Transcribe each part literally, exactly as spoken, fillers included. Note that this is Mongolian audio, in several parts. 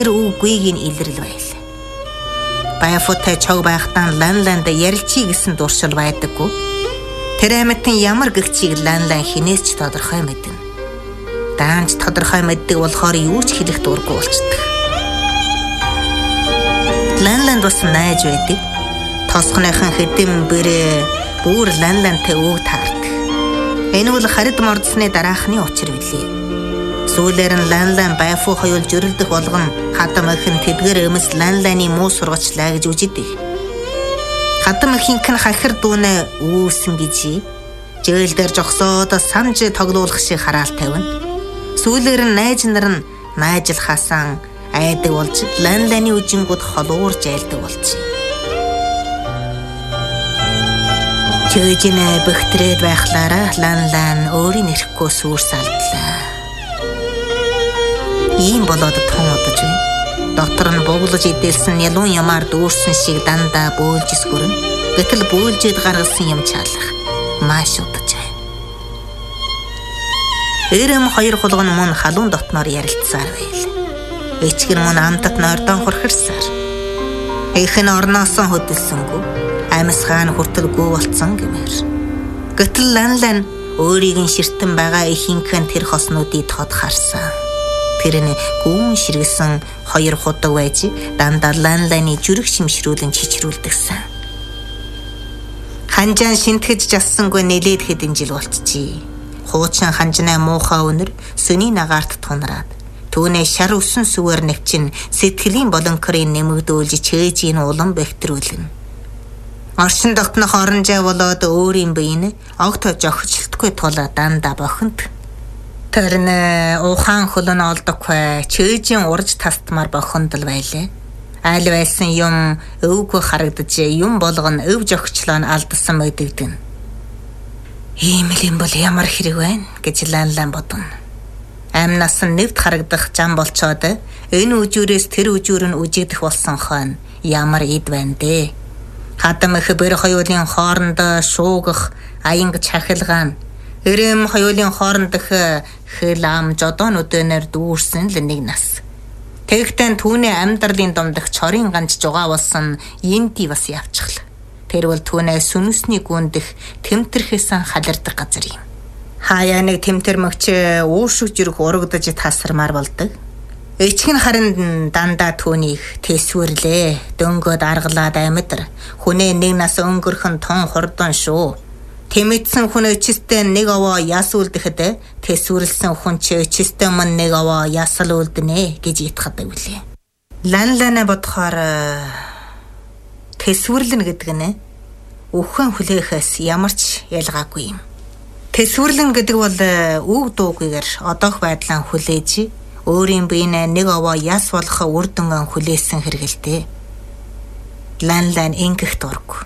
үгүйг нь илэрл байл. Баяфутай чог байхтан лан ланд ярилцъя гэсэн дуршил байдаггүй. Тэр амьтан ямар гэгчийг лан лан хинээс ч тодорхой мэднэ. Даанч тодорхой мэддэг болохоор юу ч хэлэх дурггүй болчдөг. Лан ланд бас найж байдаг. Тосхныхан хэдэм бэрээ бүр лан лантай үг таардаг. Энэ бол харид мордсны дараахны учир билээ. Сүүлээр нь лан лан байфу хоёул жөрөлдөх болгон хадам ихэн тэдгэр өмс лан ланы муу сургачлаа гэж үжидэг. Хадам ихэнх нь хахир дүүнэ үүсэн гэж жээл дээр жогсоод санж тоглуулах шиг хараал тавина. Сүүлээр нь найз нар нь найжлахаасан айдаг болж лан ланы үжингүүд холуурж айлдаг болчих. Чөөжинэ бөхтрээд байхлаараа лан лан өөрийн эрэхгүй сүрс алдлаа. Ийм болоод тун удаж байна. Доктор нь буглаж идэлсэн ялуун ямаар дүүрсэн шиг дандаа бөөлж эсгүрэн. Гэтэл бөөлжөд гаргасан юм чаалах маш удаж байна. Эрэм хоёр хулган мөн халуун дотноор ярилцсаар байл. Эчгэр мөн амтат нойрдон хурхирсаар. Их нь орноосоо хөдөлсөнгүү. Амьсгаан хүртэлгүй болцсон гэмээр. Гэтэл лан лан өөрийг нь ширтэн байгаа ихэнхэн тэр хоснуудыг тод харсан. Тэр нь гүүн ширгэсэн хоёр худаг байж дандаа лан ланы зүрх шимшрүүлэн чичрүүлдэгсэн. Ханжаан шинтгэж жассангүй нэлээд хэдэн жил болчихжээ. Хуучин ханжнаа муухай өнөр сөний нагаарт тунраад түүнээ шар өсөн сүвээр навчин сэтгэлийн болонкорын нэмэгдүүлж чээжийн улам бэхтрүүлэн. Оршин тогтнох оронжай болоод өөрийн биеийн огт жогчлтгүй тул дандаа бохинд. Тэр нэ ухаан хөлн олдохгүй чөөжийн урж тастмаар бохондол байлээ. Айл байсан юм өвгөө харагдаж юм болгоно өв жогчлоо нь алдсан мэдэгдэн. Ийм л юм бол ямар хэрэг байна гэж лан лан бодно. Амнаас нь нэвт харагдах зам болцоод энэ үжүүрээс тэр үжүүр нь үжигдэх болсон хойно ямар эд байна дээ. Хадам их бэр хоёулын хоорондоо шуугах аянг чахилгаан эрэм хоёулын хоорондох хэл ам жодоонуудээр дүүрсэн л нэг нас. Тэгтэн түүний амьдралын домдох чорын ганц жугаа болсон янти бас явчихлаа. Тэр бол түүнээ сүнүсний гүндэх тэмтэрхээсэн халардаг газар юм. Хаяа нэг тэмтэр мөгч уушиг жүрх урагдаж тасармаар болдог. Эчгэн харин дандаа түүнийг тэсвэрлээ. Дөнгөд аргалаад амьдар. Хүнээ нэг нас өнгөрхөн тон хурдан шүү. Тэмэтсэн хүн өчистээ нэг овоо яс үлдэхэд тэсвэрлсэн хүн ч өчистээ мөн нэг овоо ясал үлдэнэ гэж итгадаг билээ. Лан лана бодохоор тэсвэрлэн гэдэг нь өхөн хүлээхээс ямар ч ялгаагүй юм. Тэсвэрлэн гэдэг бол үг дуугүйгээр одоох байдлаа хүлээж өөрийн биенээ нэг овоо яс болох үр дүнгээ хүлээсэн хэрэгэлтэй. Лан лан ингэх дурггүй.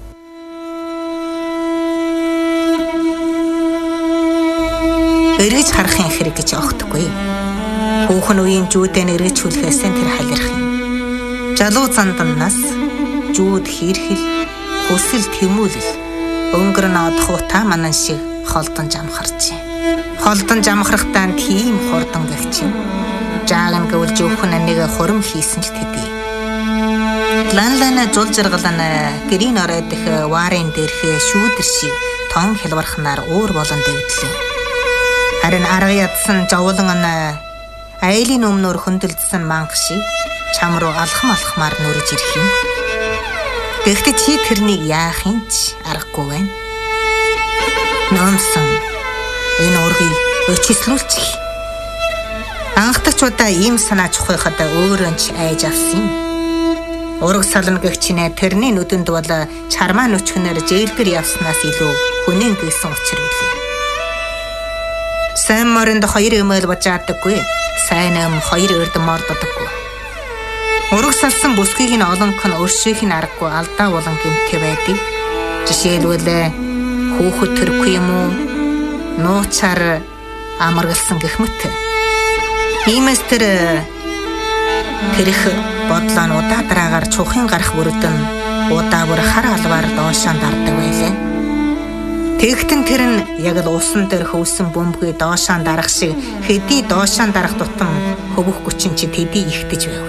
Эргэж харахын хэрэг гэж огтгүй. Хүүхэн үеийн жүүдэн эргэж хүлхээсэн тэр халирх юм. Жалуу цандамнаас жүүд хэрхэл хүсэл тэмүүлэл өнгөрн одохуутаа манан шиг холдон жамхарч. Холдон жамхрахтаа тийм хурдан гэгч юм. Жааган гэвэл жөөхөн нэг хурим хийсэн л тэдий. Лан лана жул жаргалана гэрийн оройдох варын дээрх шүүдэр шиг тон хялбархнаар уур болон дэвдлээ. Харин арга ядсан жовлон ана айлын өмнөр хөндөлдсөн манх шиг чам руу алхам алхмаар нүрж ирэх юм. Гэхдээ чи тэрнийг яах юм ч аргагүй байна. Номсон энэ ургийг өчислүүлчих. Анхдагчудаа ийм санаа чухайхад өөрөө ч айж авсан юм. Ураг сална гэгчнээ тэрний нүдэнд бол чармаа нүчгнээр зээлгэр явснаас илүү хүнэн гэсэн учир билээ. Сайн моринд хоёр эмэл бажаадаггүй. Сайн эм хоёр өрд мордодоггүй. Ураг салсан бүсгийг нь олонх нь өршөөх нь аргагүй алдаа болон гэмтээ байдаг. Жишээлбэл хүүхэд төрөхгүй юм уу? Нуучаар амаргалсан гэх мэт. Иймээс тэр тэрх бодлоо нь удаа дараагаар чухын гарах бүрдэн удаа бүр хар албаар доошоо дардаг байлаа. Тэгтэн тэр нь яг л усан дээр хөвсөн бөмбөгийг доошоо дарах шиг хэдий доошоо дарах тутам хөвөх хүчин чи тэдий ихтэж байв.